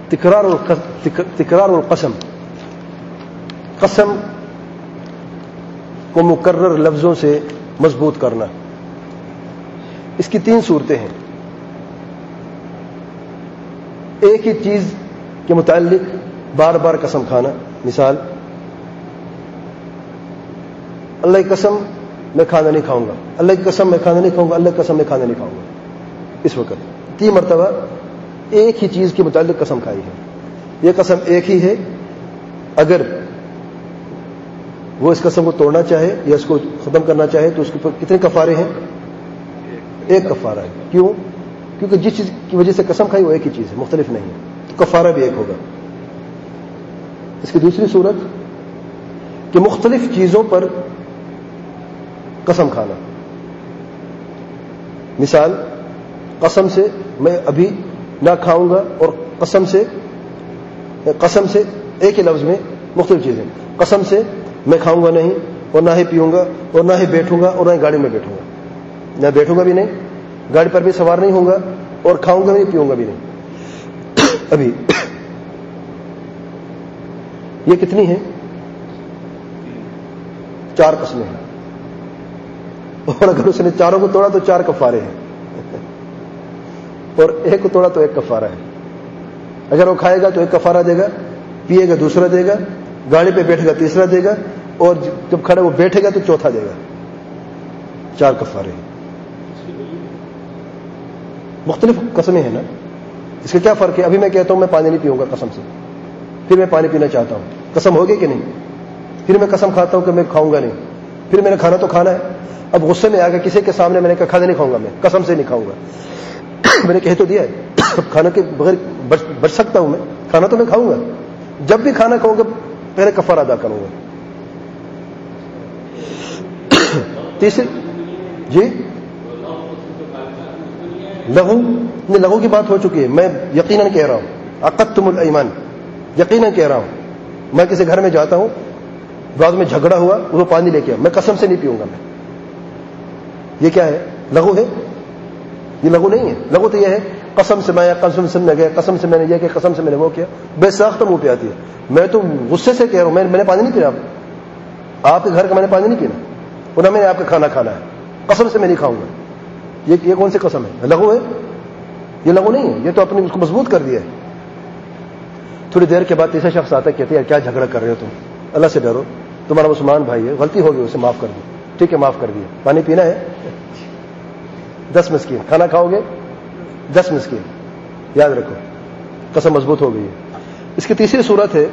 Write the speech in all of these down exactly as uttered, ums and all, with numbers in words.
تکرار اور تکرار اور قسم، قسم کو مکرر لفظوں سے مضبوط کرنا، اس کی تین صورتیں ہیں. ایک ہی چیز کے متعلق بار بار قسم کھانا، مثال اللہ کی قسم میں کھانا نہیں کھاؤں گا، اللہ کی قسم میں کھانا نہیں کھاؤں گا، اللہ کی قسم میں کھانا نہیں کھاؤں گا. اس وقت تین مرتبہ ایک ہی چیز کے متعلق قسم کھائی ہے. یہ قسم ایک ہی ہے، اگر وہ اس قسم کو توڑنا چاہے یا اس کو ختم کرنا چاہے تو اس کے اوپر کتنے کفارے ہیں؟ ایک کفارہ ہے. کیوں؟ کیونکہ جس چیز کی وجہ سے قسم کھائی وہ ایک ہی چیز ہے، مختلف نہیں ہے، تو کفارہ بھی ایک ہوگا. اس کی دوسری صورت کہ مختلف چیزوں پر قسم کھانا، مثال قسم سے میں ابھی نہ کھاؤں گا، اور قسم سے قسم سے ایک ہی لفظ میں مختلف چیزیں، قسم سے میں کھاؤں گا نہیں، اور نہ ہی پیوں گا، اور نہ ہی بیٹھوں گا، اور نہ ہی گاڑی میں بیٹھوں گا. نہ بیٹھوں گا بھی نہیں، گاڑی پر بھی سوار نہیں ہوں گا، اور کھاؤں گا بھی نہیں، پیوں گا بھی نہیں. ابھی یہ کتنی ہیں؟ چار قسمیں ہیں. اور اگر اس نے چاروں کو توڑا تو چار کفارے ہیں، اور ایک کو توڑا تو ایک کفارہ ہے. اگر وہ کھائے گا تو ایک کفارہ دے گا، پیے گا دوسرا دے گا، گاڑی پہ بیٹھے گا تیسرا دے گا، اور جب کھڑے وہ بیٹھے گا تو چوتھا دے گا. چار کفارے ہیں. مختلف قسمیں ہیں نا. اس کا کیا فرق ہے؟ ابھی میں کہتا ہوں میں پانی نہیں پیوں گا قسم سے، پھر میں پانی پینا چاہتا ہوں، قسم ہوگی کہ نہیں؟ پھر میں قسم کھاتا ہوں کہ میں کھاؤں گا نہیں، پھر میں نے کھانا تو کھانا ہے. اب غصے میں آ گیا کسی کے سامنے، میں نے کہا کھانا نہیں کھاؤں گا، میں قسم سے نہیں کھاؤں گا. میں نے کہہ تو دیا ہے، کھانا کے بغیر بچ, بچ سکتا ہوں میں؟ کھانا تو میں کھاؤں گا. جب بھی کھانا کھاؤں گا پہلے کفارہ ادا کروں گا. تیسری جی لغو نہیں، لغو کی بات ہو چکی ہے. میں یقیناً کہہ رہا ہوں، عقدتم الایمان، یقیناً کہہ رہا ہوں. میں کسی گھر میں جاتا ہوں، بعد میں جھگڑا ہوا، وہ پانی لے کے آیا، میں قسم سے نہیں پیوں گا میں. یہ کیا ہے؟ لغو ہے؟ یہ لغو نہیں ہے. لغو تو یہ ہے قسم سے میں قسم سے میں گیا، قسم سے میں نے یہ کیا، قسم سے میں نے وہ کیا، بے ساختہ منہ پہ آتی ہے. میں تو غصے سے کہہ رہا ہوں، میں نے پانی نہیں پینا، آپ کے گھر کا میں نے پانی نہیں پینا، اور نہ میں نے آپ کا کھانا کھانا ہے، قسم سے میں نہیں کھاؤں گا. یہ یہ کون سی قسم ہے؟ لغو ہے؟ یہ لغو نہیں ہے. یہ تو اپنے اس کو مضبوط کر دیا ہے. تھوڑی دیر کے بعد تیسرا شخص آتا ہے، کہتے ہیں کیا جھگڑا کر رہے ہو تم، اللہ سے ڈرو، تمہارا مسلمان بھائی ہے، غلطی ہوگی اسے معاف کر دو. ٹھیک ہے معاف کر دیا. پانی پینا ہے، دس مسکین. کھانا کھاؤ گے، دس مسکین. یاد رکھو قسم مضبوط ہو گئی ہے. اس کی تیسری صورت ہے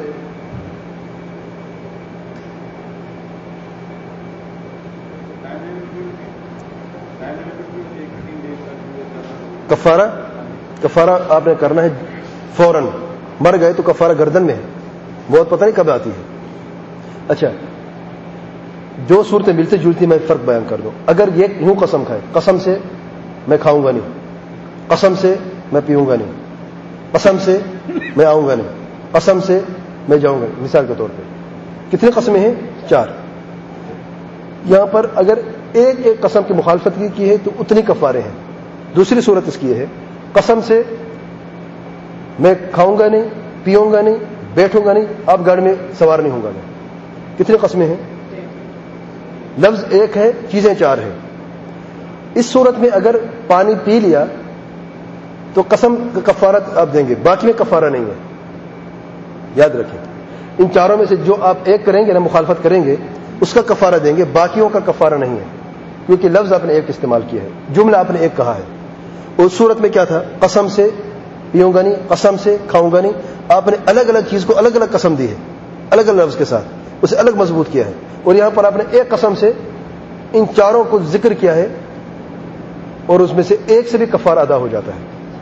کفارہ. کفارہ آپ نے کرنا ہے فوراً. مر گئے تو کفارہ گردن میں ہے، بہت پتہ نہیں کب آتی ہے. اچھا، جو صورتیں ملتی جلتی میں فرق بیان کر دوں. اگر یہ یوں قسم کھائے، قسم سے میں کھاؤں گا نہیں، قسم سے میں پیوں گا نہیں، قسم سے میں آؤں گا نہیں، قسم سے میں جاؤں گا، مثال کے طور پہ کتنی قسمیں ہیں؟ چار. یہاں پر اگر ایک ایک قسم کی مخالفت کی ہے تو اتنی کفارے ہیں. دوسری صورت اس کی ہے قسم سے میں کھاؤں گا نہیں، پیوں گا نہیں، بیٹھوں گا نہیں، آپ گاڑی میں سوار نہیں ہوں گا. کتنی قسمیں ہیں؟ لفظ ایک ہے، چیزیں چار ہیں. اس صورت میں اگر پانی پی لیا تو قسم کا کفارہ آپ دیں گے، باقی میں کفارہ نہیں ہے. یاد رکھیں ان چاروں میں سے جو آپ ایک کریں گے نا، مخالفت کریں گے، اس کا کفارہ دیں گے، باقیوں کا کفارہ نہیں ہے، کیونکہ لفظ آپ نے ایک استعمال کیا ہے، جملہ آپ نے ایک کہا ہے. اس صورت میں کیا تھا؟ قسم سے پیوں گا نہیں، قسم سے کھاؤں گا نہیں. آپ نے الگ الگ چیز کو الگ الگ قسم دی ہے، الگ الگ لفظ کے ساتھ، اسے الگ مضبوط کیا ہے. اور یہاں پر آپ نے ایک قسم سے ان چاروں کو ذکر کیا ہے، اور اس میں سے ایک سے بھی کفارہ ادا ہو جاتا ہے.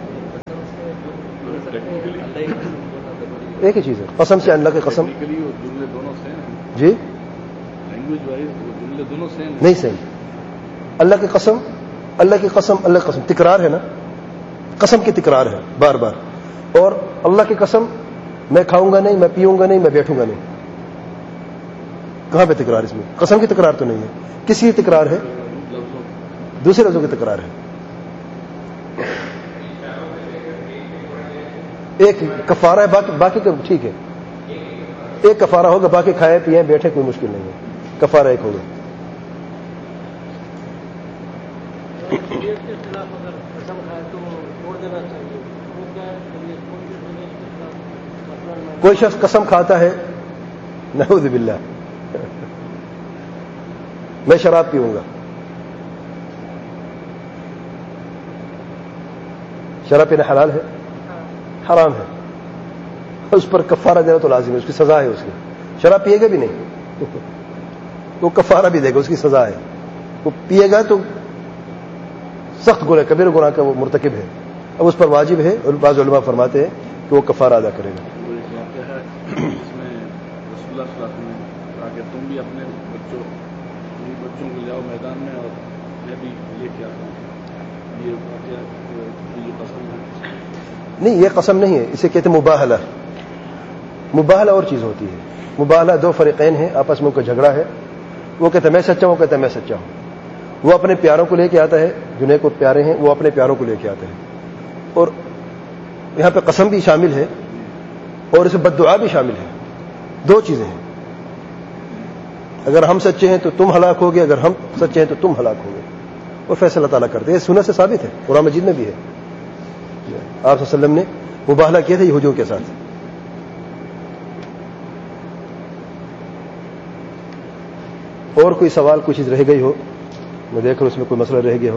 ایک ہی چیز ہے. قسم سے اللہ کی قسم جی نہیں صحیح. اللہ کی قسم، اللہ کی قسم، اللہ کی قسم تکرار ہے نا، قسم کی تکرار ہے بار بار. اور اللہ کی قسم میں کھاؤں گا نہیں، میں پیوں گا نہیں، میں بیٹھوں گا نہیں. کہاں پہ تکرار؟ اس میں قسم کی تکرار تو نہیں ہے. کس کی تکرار ہے؟ دوسرے لفظوں کی تکرار ہے. ایک کفارہ ہے, باقی باقی کا ٹھیک ہے, ایک کفارہ ہوگا, باقی کھائے پیے بیٹھے کوئی مشکل نہیں ہے, کفارہ ایک ہوگا. کوئی شخص قسم کھاتا ہے نعوذ باللہ میں شراب پیوں گا, شراب پینا حلال ہے حرام ہے, اس پر کفارہ دینا تو لازم ہے, اس کی سزا ہے, اس کی شراب پیے گا بھی نہیں وہ کفارہ بھی دے گا, اس کی سزا ہے. وہ پیے گا تو سخت گناہ کبیر گناہ کا وہ مرتکب ہے, اب اس پر واجب ہے, اور بعض علماء فرماتے ہیں کہ وہ کفارہ ادا کرے گا. کہ تم بھی اپنے بچوں بچوں کو جاؤ میدان میں اور میں بھی لے کے آتا ہوں, یہ قسم ہے؟ نہیں, یہ قسم نہیں ہے, اسے کہتے ہیں مباہلہ. مباہلہ اور چیز ہوتی ہے. مباہلہ دو فریقین ہیں, آپس میں ان کا جھگڑا ہے, وہ کہتے ہیں میں سچا ہوں, وہ کہتے ہیں میں سچا ہوں. وہ اپنے پیاروں کو لے کے آتا ہے, جنہیں کو پیارے ہیں وہ اپنے پیاروں کو لے کے آتے ہیں, اور یہاں پہ قسم بھی شامل ہے اور اسے بددعا بھی شامل ہے. دو چیزیں ہیں, اگر ہم سچے ہیں تو تم ہلاک ہوگے, اگر ہم سچے ہیں تو تم ہلاک ہوگے, اور فیصلہ اللہ تعالیٰ کرتے ہیں. یہ سنت سے ثابت ہے, قرآن مجید میں بھی ہے. آپ صلی اللہ علیہ وسلم نے مباہلہ کیا تھا یہودیوں کے ساتھ. اور کوئی سوال کوئی چیز رہ گئی ہو, میں دیکھ رہا ہوں اس میں کوئی مسئلہ رہ گیا ہو.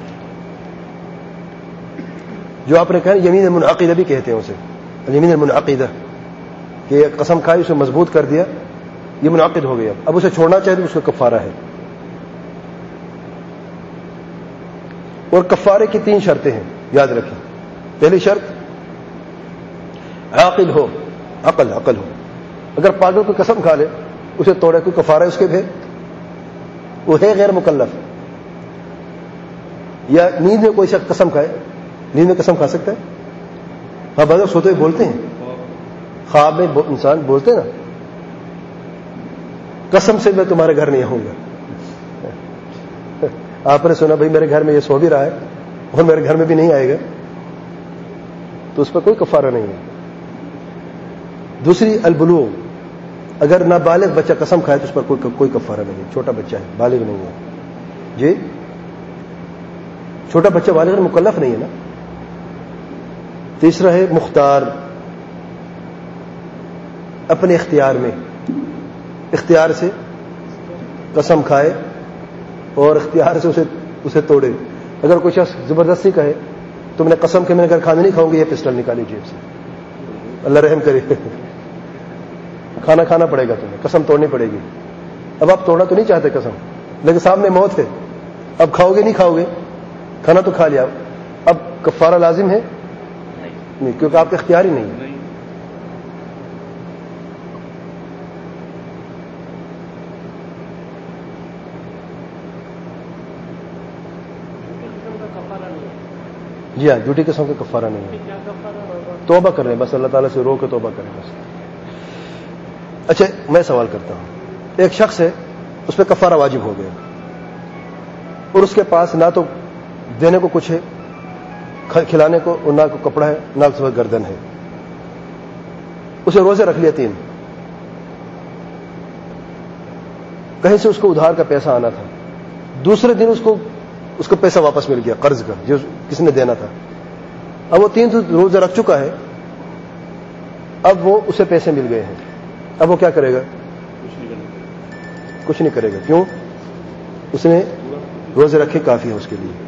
جو آپ نے کہا یمین المنعقدہ بھی کہتے ہیں اسے, یمین المنعقدہ, کہ قسم کھائی اسے مضبوط کر دیا, یہ منعقد ہو گیا, اب اسے چھوڑنا چاہے تو اس کا کفارہ ہے. اور کفارے کی تین شرطیں ہیں, یاد رکھیں. پہلی شرط عاقل ہو, عقل عقل ہو. اگر پاگل کو قسم کھا لے اسے توڑے, کوئی کفارہ اس کے بھی, وہ ہے غیر مکلف. یا نیند میں کوئی شخص قسم کھائے, نیند میں قسم کھا سکتا ہے؟ ہاں, بعض سوتے ہوئے بولتے ہیں, خواب میں انسان بولتے ہیں نا, قسم سے میں تمہارے گھر نہیں آؤں گا. آپ نے سنا بھائی میرے گھر میں یہ سو بھی رہا ہے اور میرے گھر میں بھی نہیں آئے گا, تو اس پر کوئی کفارہ نہیں ہے. دوسری البلوغ, اگر نابالغ بچہ قسم کھائے تو اس پر کوئی کوئی کفارہ نہیں ہے, چھوٹا بچہ ہے, بالغ نہیں ہے. جی, چھوٹا بچہ بالغ مکلف نہیں ہے نا. تیسرا ہے مختار, اپنے اختیار میں, اختیار سے قسم کھائے اور اختیار سے اسے اسے توڑے. اگر کوئی شخص زبردستی کہے تم نے قسم کہ میں نے اگر کھانا نہیں کھاؤں گی, یہ پسٹل نکالی جیب سے, اللہ رحم کرے, کھانا کھانا پڑے گا تمہیں, قسم توڑنی پڑے گی. اب آپ توڑنا تو نہیں چاہتے قسم, لیکن سامنے موت ہے, اب کھاؤ گے نہیں کھاؤ گے, کھانا تو کھا لیا, اب کفارہ لازم ہے نہیں, کیونکہ آپ کا اختیار ہی نہیں ہے. جی ہاں, جھوٹی قسم کا کفارہ نہیں ہے. توبہ کر لیں بس, اللہ تعالیٰ سے رو کے توبہ کریں بس. اچھا, میں سوال کرتا ہوں, ایک شخص ہے اس پہ کفارہ واجب ہو گیا, اور اس کے پاس نہ تو دینے کو کچھ ہے, کھلانے کو, اور نہ کو کپڑا ہے, نہ اس وقت گردن ہے. اسے روزے رکھ لیا تین, کہیں سے اس کو ادھار کا پیسہ آنا تھا, دوسرے دن اس کو اس کو پیسہ واپس مل گیا قرض کا جو کسی نے دینا تھا. اب وہ تین روزے رکھ چکا ہے, اب وہ اسے پیسے مل گئے ہیں, اب وہ کیا کرے گا؟ کچھ نہیں کرے گا. کیوں؟ اس نے روزے رکھے, کافی ہے اس کے لیے.